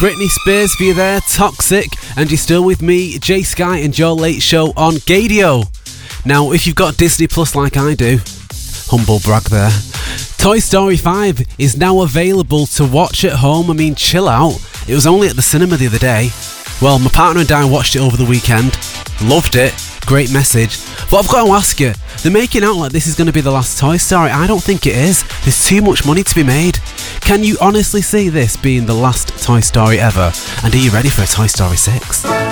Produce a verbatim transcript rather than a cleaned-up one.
Britney Spears for you there, Toxic, and you're still with me, Jay Sky, and your late show on Gadio. Now, if you've got Disney Plus like I do, humble brag there, Toy Story five is now available to watch at home. I mean, chill out. It was only at the cinema the other day. Well, my partner and I watched it over the weekend. Loved it. Great message. But I've got to ask you, they're making out like this is going to be the last Toy Story. I don't think it is. There's too much money to be made. Can you honestly see this being the last Toy Story ever? And are you ready for a Toy Story six?